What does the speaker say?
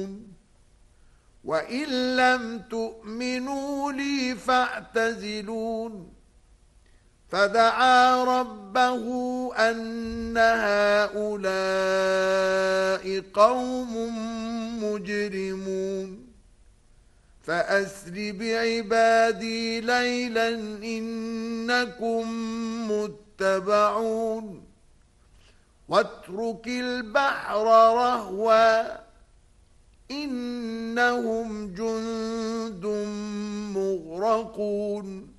وإن لم تؤمنوا لي فاعتزلون فدعا ربه أن هؤلاء قوم مجرمون فأسر بعبادي ليلا إنكم متبعون واترك البحر رهوا إنهم جند مغرقون